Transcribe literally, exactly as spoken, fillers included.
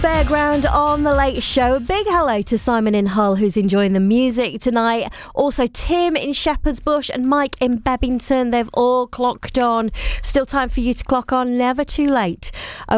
Fairground on The Late Show. A big hello to Simon in Hull, who's enjoying the music tonight. Also Tim in Shepherd's Bush and Mike in Bebington. They've all clocked on. Still time for you to clock on. Never too late.